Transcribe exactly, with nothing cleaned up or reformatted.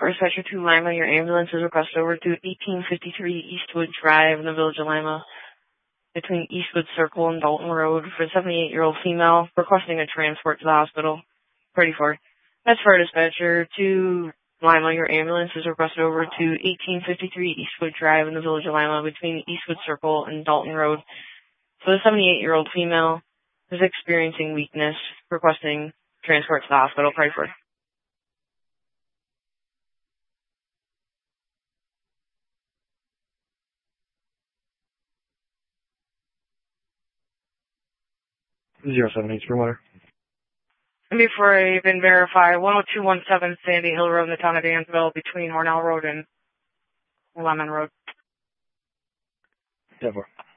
First Dispatcher to Lima, your ambulance is requested over to eighteen fifty-three Eastwood Drive in the village of Lima, between Eastwood Circle and Dalton Road, for a seventy-eight-year-old female requesting a transport to the hospital. Ready for. That's First Dispatcher to Lima, your ambulance is requested over to eighteen fifty-three Eastwood Drive in the village of Lima, between Eastwood Circle and Dalton Road, for the seventy-eight-year-old female is experiencing weakness, requesting transport to the hospital. Ready for. Zero seven eight Springwater. And before I even verify, one oh two one seven Sandy Hill Road in the town of Dansville, between Hornell Road and Lemon Road. ten four.